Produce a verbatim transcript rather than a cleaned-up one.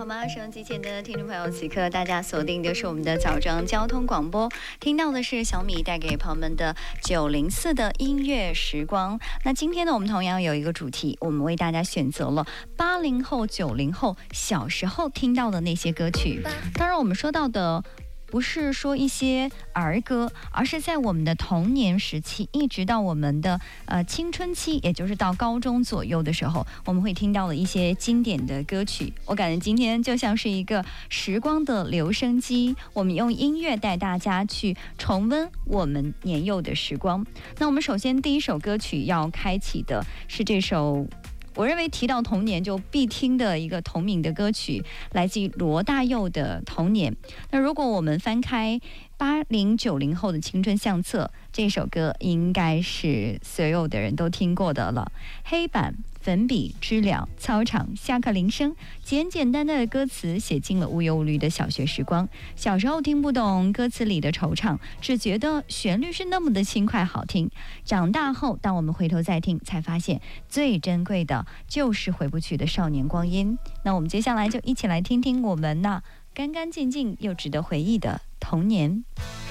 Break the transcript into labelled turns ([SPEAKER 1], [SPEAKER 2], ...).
[SPEAKER 1] 好吗？收音机前的听众朋友，此刻大家锁定的是我们的早上交通广播，听到的是小米带给朋友们的九零四的音乐时光。那今天呢，我们同样有一个主题，我们为大家选择了八零后、九零后小时候听到的那些歌曲。当然，我们说到的不是说一些儿歌，而是在我们的童年时期，一直到我们的呃青春期，也就是到高中左右的时候，我们会听到的一些经典的歌曲。我感觉今天就像是一个时光的留声机，我们用音乐带大家去重温我们年幼的时光。那我们首先第一首歌曲要开启的是这首我认为提到童年就必听的一个同名的歌曲，来自于罗大佑的《童年》。那如果我们翻开八零九零后的青春相册，这首歌应该是所有的人都听过的了。黑板、粉笔、知了、操场、下课铃声，简简单单的歌词写进了无忧无虑的小学时光。小时候听不懂歌词里的惆怅，只觉得旋律是那么的轻快好听。长大后，当我们回头再听，才发现最珍贵的就是回不去的少年光阴。那我们接下来就一起来听听我们那干干净净又值得回忆的童年。